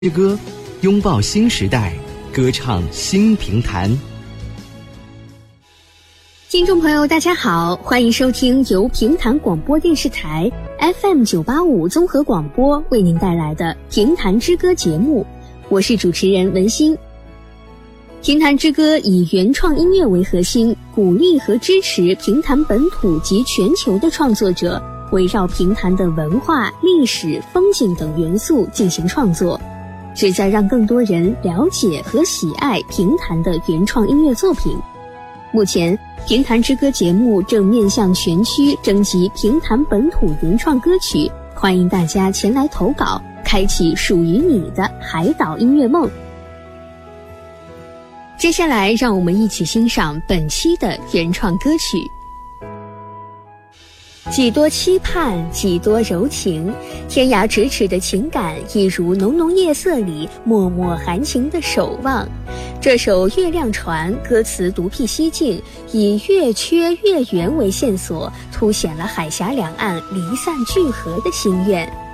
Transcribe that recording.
之歌，拥抱新时代，歌唱新评弹。 听众朋友大家好，欢迎收听由评弹广播电视台 FM985 综合广播为您带来的评弹之歌节目，我是主持人文心。评弹之歌以原创音乐为核心，鼓励和支持评弹本土及全球的创作者，围绕评弹的文化、历史、风景等元素进行创作，旨在让更多人了解和喜爱评弹的原创音乐作品。目前评弹之歌节目正面向全区征集评弹本土原创歌曲，欢迎大家前来投稿，开启属于你的海岛音乐梦。接下来让我们一起欣赏本期的原创歌曲。几多期盼，几多柔情，天涯咫尺的情感，一如浓浓夜色里脉脉含情的守望。这首《月亮船》歌词独辟蹊径，以月缺月圆为线索，凸显了海峡两岸离散聚合的心愿。